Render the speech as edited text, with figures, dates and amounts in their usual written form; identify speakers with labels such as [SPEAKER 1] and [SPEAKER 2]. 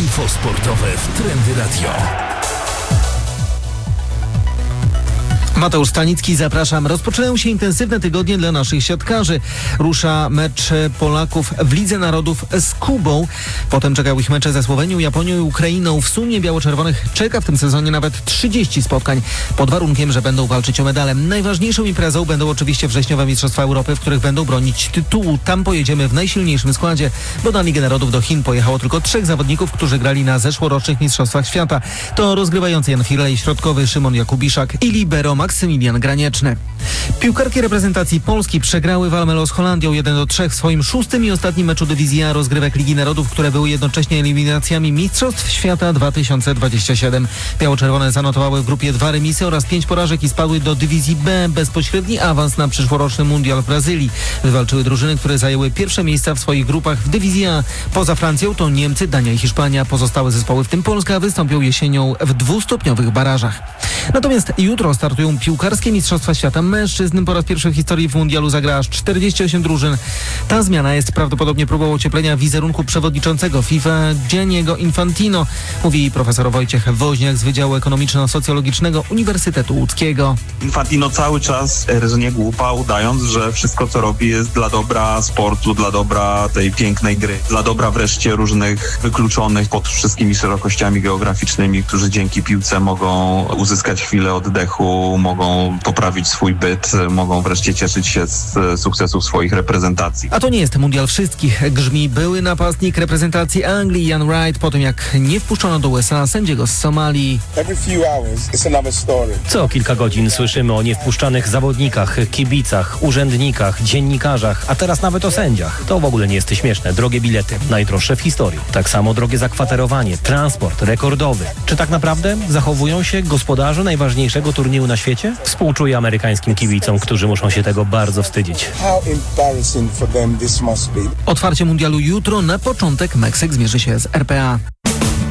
[SPEAKER 1] Info sportowe w Trendy Radio.
[SPEAKER 2] Mateusz Stanicki, zapraszam. Rozpoczynają się intensywne tygodnie dla naszych siatkarzy. Rusza mecz Polaków w Lidze Narodów z Kubą. Potem czekają ich mecze ze Słowenią, Japonią i Ukrainą. W sumie biało-czerwonych czeka w tym sezonie nawet 30 spotkań, pod warunkiem, że będą walczyć o medale. Najważniejszą imprezą będą oczywiście wrześniowe Mistrzostwa Europy, w których będą bronić tytułu. Tam pojedziemy w najsilniejszym składzie, bo na Ligę Narodów do Chin pojechało tylko 3 zawodników, którzy grali na zeszłorocznych Mistrzostwach Świata. To rozgrywający Jan Firlej, środkowy Szymon Jakubiszak i libero Maksymilian Granieczny. Piłkarki reprezentacji Polski przegrały w Almelo z Holandią 1-3 w swoim 6. i ostatnim meczu dywizji A rozgrywek Ligi Narodów, które były jednocześnie eliminacjami Mistrzostw Świata 2027. Biało-czerwone zanotowały w grupie 2 remisy oraz 5 porażek i spadły do dywizji B. Bezpośredni awans na przyszłoroczny mundial w Brazylii wywalczyły drużyny, które zajęły pierwsze miejsca w swoich grupach w dywizji A. Poza Francją to Niemcy, Dania i Hiszpania. Pozostałe zespoły, w tym Polska, wystąpią jesienią w 2-stopniowych barażach. Natomiast jutro startują piłkarskie Mistrzostwa Świata mężczyzn. Po raz pierwszy w historii w mundialu zagra aż 48 drużyn. Ta zmiana jest prawdopodobnie próbą ocieplenia wizerunku przewodniczącego FIFA Gianniego Infantino, mówi profesor Wojciech Woźniak z Wydziału Ekonomiczno-Socjologicznego Uniwersytetu Łódzkiego.
[SPEAKER 3] Infantino cały czas rezonuje głupa, udając, że wszystko co robi jest dla dobra sportu, dla dobra tej pięknej gry, dla dobra wreszcie różnych wykluczonych pod wszystkimi szerokościami geograficznymi, którzy dzięki piłce mogą uzyskać chwilę oddechu, mogą poprawić swój byt, mogą wreszcie cieszyć się z sukcesów swoich reprezentacji.
[SPEAKER 2] A to nie jest mundial wszystkich, grzmi były napastnik reprezentacji Anglii Ian Wright po tym, jak nie wpuszczono do USA sędziego z Somalii.
[SPEAKER 4] Co kilka godzin słyszymy o niewpuszczanych zawodnikach, kibicach, urzędnikach, dziennikarzach, a teraz nawet o sędziach. To w ogóle nie jest śmieszne. Drogie bilety, najdroższe w historii. Tak samo drogie zakwaterowanie, transport rekordowy. Czy tak naprawdę zachowują się gospodarze najważniejszego turnieju na świecie? Współczuję amerykańskim kibicom, którzy muszą się tego bardzo wstydzić.
[SPEAKER 2] Otwarcie mundialu jutro. Na początek Meksyk zmierzy się z RPA.